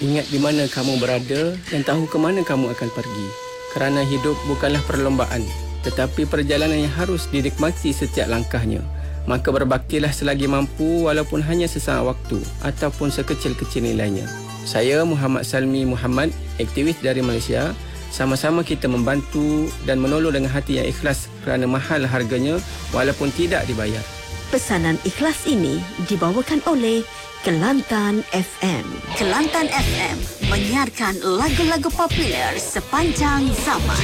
Ingat di mana kamu berada dan tahu ke mana kamu akan pergi. Kerana hidup bukanlah perlombaan, tetapi perjalanan yang harus dinikmati setiap langkahnya. Maka berbaktilah selagi mampu walaupun hanya sesaat waktu ataupun sekecil-kecil nilainya. Saya Muhammad Salmi Muhammad, aktivis dari Malaysia. Sama-sama kita membantu dan menolong dengan hati yang ikhlas kerana mahal harganya walaupun tidak dibayar. Pesanan ikhlas ini dibawakan oleh Kelantan FM. Kelantan FM menyiarkan lagu-lagu popular sepanjang zaman.